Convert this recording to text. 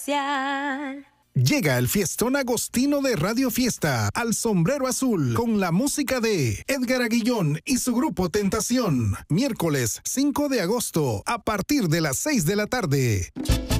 Llega el fiestón agostino de Radio Fiesta al Sombrero Azul con la música de Edgar Aguillón y su grupo Tentación. Miércoles 5 de agosto a partir de las 6 de la tarde.